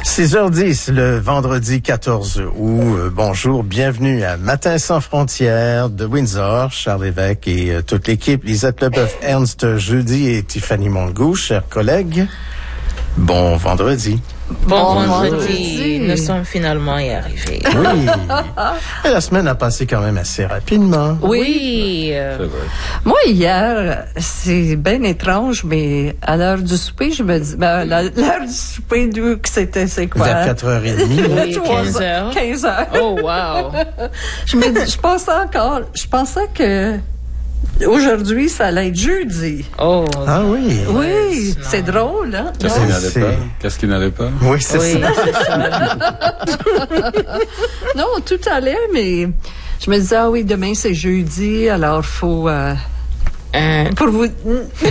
6h10, le vendredi 14 août. Bonjour, bienvenue à Matin sans frontières de Windsor. Charles Lévesque et toute l'équipe, Lisette Leboeuf, Ernst Jeudi et Tiffany Mongeau, chers collègues. Bon vendredi. Bon vendredi. Nous sommes finalement y arrivés. Oui. Et la semaine a passé quand même assez rapidement. Oui. Moi, hier, c'est bien étrange, mais à l'heure du souper, je me dis, l'heure du souper, c'est quoi? Vers 4h30. Oui, 15h. 15h. Oh, wow. Je pensais que aujourd'hui, ça allait être jeudi. Oh. Ah oui. Oui, c'est drôle, hein? Qu'est-ce qui n'allait pas? Oui, c'est ça. Non, tout allait, mais je me disais, oui, demain c'est jeudi, alors faut... Pour vous dire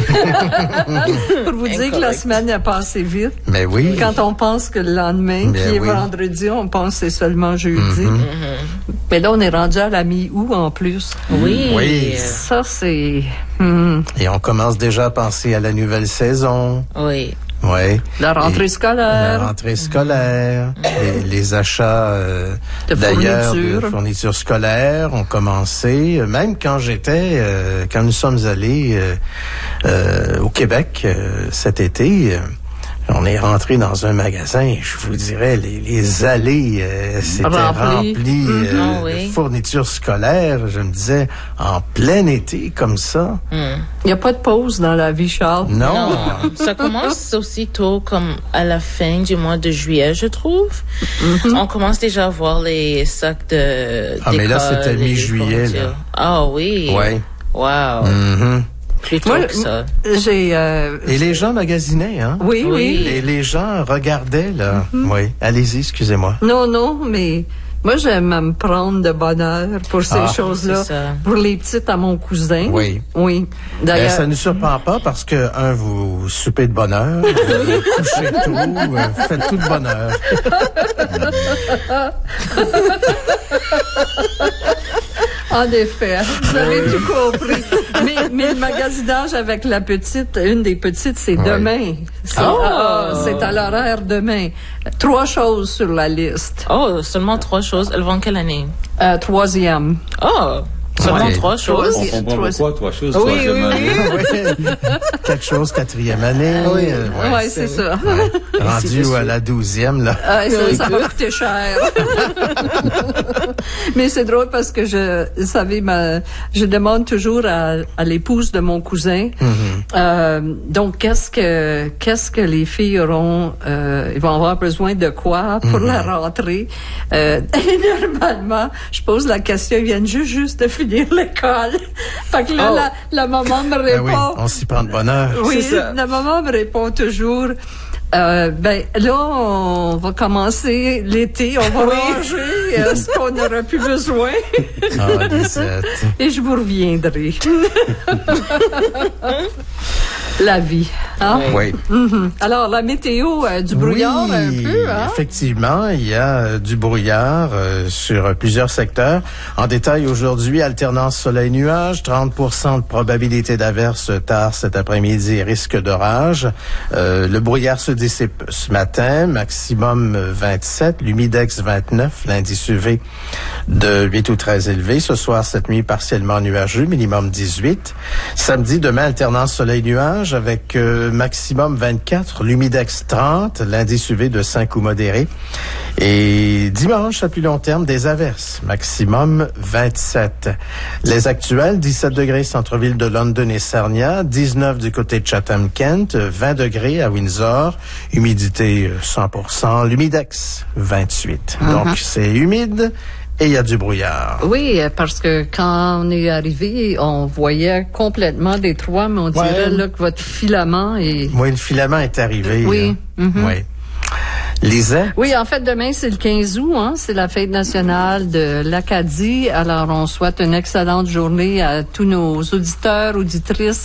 que la semaine a passé vite. Mais oui. Quand on pense que le lendemain, qui est vendredi, on pense que c'est seulement jeudi. Mais là, on est rendu à la mi-août en plus. Oui. Ça, c'est... Et on commence déjà à penser à la nouvelle saison. Oui. Oui. La rentrée scolaire. La rentrée scolaire. Les achats de fournitures scolaires ont commencé. Même quand quand nous sommes allés au Québec cet été, on est rentré dans un magasin, je vous dirais, les allées s'étaient remplies de fournitures scolaires. Je me disais, en plein été, comme ça. Il n'y a pas de pause dans la vie, Charles. Non. Ça commence aussitôt comme à la fin du mois de juillet, je trouve. On commence déjà à voir les sacs de mais là, c'était mi-juillet, là. Ah oui. Ouais. Wow. Plutôt que ça. Et les gens magasinaient, hein? Oui. Les gens regardaient, là. Oui. Allez-y, excusez-moi. Non, mais moi, j'aime me prendre de bonheur pour ces choses-là. Pour les petites à mon cousin. Oui. D'ailleurs. Ça ne nous surprend pas parce que, vous soupez de bonheur, vous couchez tôt, vous faites tout de bonheur. En effet, vous avez tout compris. Mais le magasinage avec une des petites, c'est demain. C'est à l'horaire demain. 3 choses sur la liste. Oh, seulement 3 choses. Elles vont quelle année? 3e. Oh! Seulement 3 choses. On comprend pourquoi 3 choses. Oui. 4 choses, 4e année. Oui, c'est ça. Rendu à la 12e, là. Ça va coûter cher. Mais c'est drôle parce que je demande toujours à l'épouse de mon cousin. Donc, qu'est-ce que les filles auront, ils vont avoir besoin de quoi pour la rentrée? Et normalement, je pose la question, ils viennent juste de finir l'école. Fait que là, la maman me répond. Oui, on s'y prend de bonheur. Oui, la maman me répond toujours. Là, on va commencer l'été, on va ranger ce qu'on n'aura plus besoin. Lisette. Et je vous reviendrai. La vie, hein? Oui. Alors, la météo, du brouillard un peu, hein? Effectivement, il y a du brouillard sur plusieurs secteurs. En détail, aujourd'hui, alternance soleil-nuage, 30% de probabilité d'averse tard cet après-midi, risque d'orage. Le brouillard se dissipe ce matin, maximum 27, l'humidex 29, l'indice UV de 8 ou 13 élevé. Ce soir, cette nuit, partiellement nuageux, minimum 18. Samedi, demain, alternance soleil-nuage avec maximum 24, l'humidex 30, l'indice UV de 5 ou modéré. Et dimanche, à plus long terme, des averses, maximum 27. Les actuels, 17 degrés centre-ville de London et Sarnia, 19 du côté de Chatham-Kent, 20 degrés à Windsor, humidité 100%, l'humidex 28. Donc, c'est humide. Et il y a du brouillard. Oui, parce que quand on est arrivé, on voyait complètement Détroit, mais on dirait là que votre filament est... Oui, le filament est arrivé. Oui. Oui. Lisette? Oui, en fait, demain, c'est le 15 août, hein. C'est la fête nationale de l'Acadie. Alors, on souhaite une excellente journée à tous nos auditeurs, auditrices